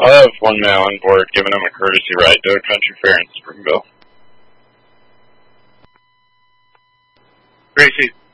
I'll have one male on board, giving him a courtesy ride to a country fair in Springville. Gracie.